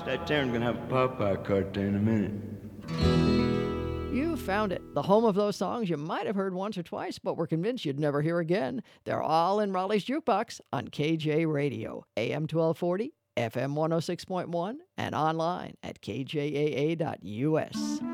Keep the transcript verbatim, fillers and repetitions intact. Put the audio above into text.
That Taryn's gonna have a Popeye cart there in a minute. You found it. The home of those songs you might have heard once or twice, but were convinced you'd never hear again. They're all in Raleigh's Jukebox on K J Radio, A M twelve forty, F M one oh six point one, and online at K J A A dot U S.